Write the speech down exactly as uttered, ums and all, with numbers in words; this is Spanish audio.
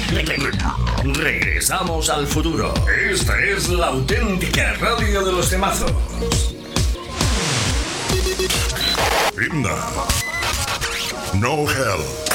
Regresamos al futuro. Esta es la auténtica radio de los temazos. Himna. No Hell.